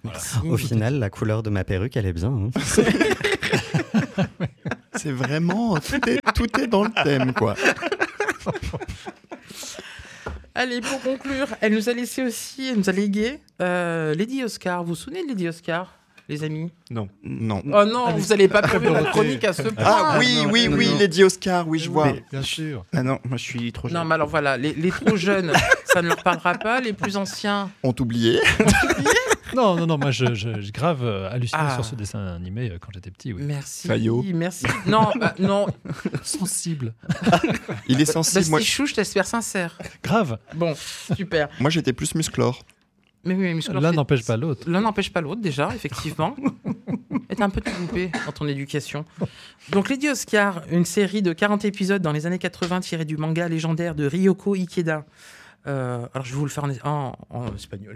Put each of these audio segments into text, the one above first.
Au final, la couleur de ma perruque, elle est bien. Hein. C'est vraiment... Tout est dans le thème, quoi. Allez, pour conclure, elle nous a légué Lady Oscar. Vous vous souvenez de Lady Oscar, les amis? Non. Oh non, vous n'allez pas faire la chronique à ce point. Ah oui, Lady Oscar, oui, je vois. Oui, bien sûr. Ah non, moi je suis trop jeune. Non, mais alors voilà, les trop jeunes, ça ne leur parlera pas. Les plus anciens... Ont oublié. Non, moi je grave halluciné sur ce dessin animé quand j'étais petit. Oui. Merci. Fayot. Merci. Non, non. Sensible. Il est sensible. Moi, Chou, je t'espère sincère. Grave. Bon, super. moi j'étais plus musclore. Mais oui, Musclor, L'un n'empêche pas l'autre. L'un n'empêche pas l'autre, déjà, effectivement. Et t'es un peu tout loupé dans ton éducation. Donc, Lady Oscar, une série de 40 épisodes dans les années 80 tirée du manga légendaire de Ryoko Ikeda. Alors, je vais vous le faire en espagnol.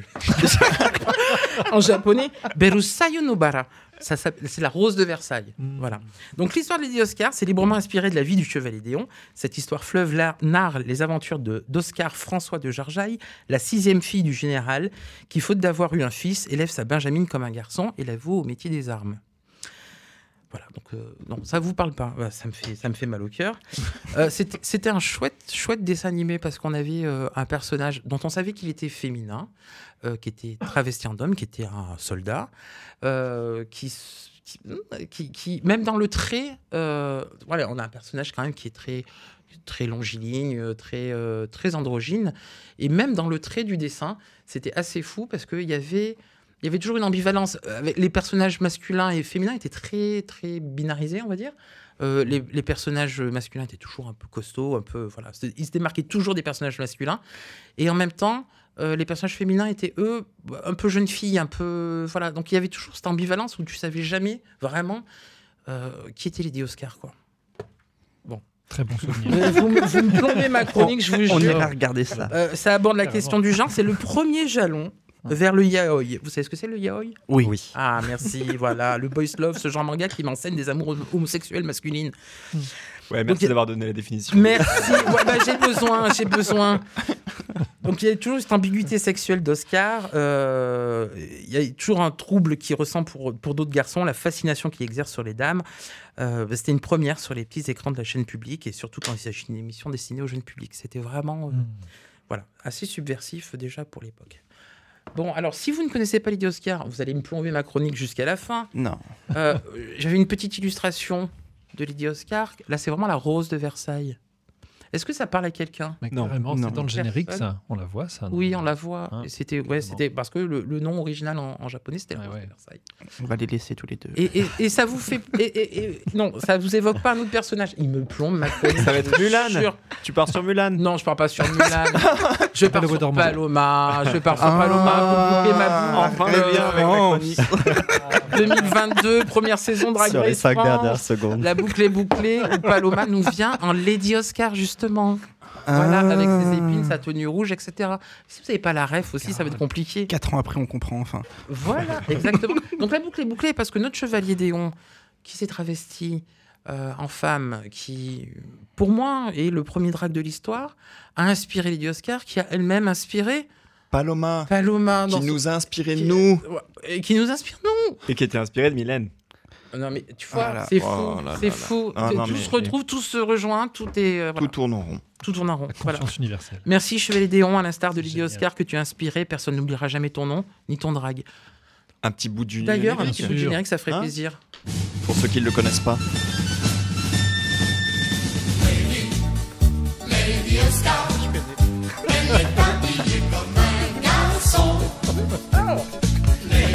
En japonais, Berusayo no Bara. C'est la rose de Versailles. Voilà. Donc, l'histoire de Lady Oscar, c'est librement inspiré de la vie du chevalier Déon. Cette histoire fleuve narre les aventures d'Oscar François de Jarjaille, la 6e fille du général, qui, faute d'avoir eu un fils, élève sa Benjamine comme un garçon et la voue au métier des armes. Voilà, donc non, ça vous parle pas. Ça me fait mal au cœur. C'était un chouette dessin animé parce qu'on avait un personnage dont on savait qu'il était féminin, qui était travesti en homme, qui était un soldat, qui même dans le trait, voilà, on a un personnage quand même qui est très longiligne, très androgyne, et même dans le trait du dessin, c'était assez fou parce qu'il y avait toujours une ambivalence. Les personnages masculins et féminins étaient très, très binarisés, on va dire. Les personnages masculins étaient toujours un peu costauds, un peu, voilà. Ils se démarquaient toujours des personnages masculins. Et en même temps, les personnages féminins étaient, eux, un peu jeunes filles, un peu... Voilà. Donc, il y avait toujours cette ambivalence où tu savais jamais vraiment qui était Lady Oscar, quoi. Bon. Très bon souvenir. Vous me plombez ma chronique, je vous jure. On ira regarder ça. Ça aborde la question du genre. C'est le premier jalon vers le yaoi. Vous savez ce que c'est, le yaoi? Oui. Ah, merci, voilà. Le boys love, ce genre manga qui m'enseigne des amours homosexuelles masculines. Ouais, merci d'avoir donné la définition. Merci. Ouais, j'ai besoin. Donc, il y a toujours cette ambiguïté sexuelle d'Oscar. Il y a toujours un trouble qu'il ressent pour d'autres garçons, la fascination qu'il exerce sur les dames. C'était une première sur les petits écrans de la chaîne publique et surtout quand il s'agit d'une émission destinée au jeune public. C'était vraiment voilà, assez subversif déjà pour l'époque. Bon, alors, si vous ne connaissez pas Lady Oscar, vous allez me plomber ma chronique jusqu'à la fin. Non. J'avais une petite illustration de Lady Oscar. Là, c'est vraiment la rose de Versailles. Est-ce que ça parle à quelqu'un? Non, carrément, non. c'est dans le générique, Personne. ça. On la voit, ça. Non. Oui, on la voit. Hein, c'était parce que le nom original en japonais, c'était la rose de Versailles. On va les laisser tous les deux. Et ça vous fait... non, ça vous évoque pas un autre personnage? Il me plombe ma chronique. Ça va être Mulan. Sûr. Tu pars sur Mulan. Non, je pars pas sur Mulan. Je pars Le sur Dormant. Paloma. Je pars sur Paloma. Vous bouclez ma boue. Enfin, le bien avec la chronique. 2022, première saison de Drag Sur les Race 5 France. dernières secondes. La boucle est bouclée. Où Paloma nous vient en Lady Oscar, justement. Voilà, avec ses épines, sa tenue rouge, etc. Si vous n'avez pas la ref aussi, ça va être compliqué. 4 ans après, on comprend enfin. Voilà, exactement. Donc la boucle est bouclée parce que notre chevalier Déon, qui s'est travesti en femme, qui, pour moi, est le premier drag de l'histoire, a inspiré Lady Oscar, qui a elle-même inspiré Paloma, Paloma. qui nous a inspiré, nous. Et qui nous inspire, nous. Et qui était inspiré de Mylène. Non, mais tu vois, Ah là, c'est oh fou. là C'est là fou. là. Ah non, Tout mais- se retrouve, tout se rejoint, tout est... Tout voilà. tourne en rond. Tout tourne en rond. La Voilà. conscience universelle. Merci Chevalier Déon, à l'instar de Lady Génial. Oscar que tu as inspiré. Personne n'oubliera jamais ton nom, ni ton drag. Un petit bout du D'ailleurs, un bien petit sûr. bout de générique, ça ferait Hein plaisir. pour ceux qui ne le connaissent pas.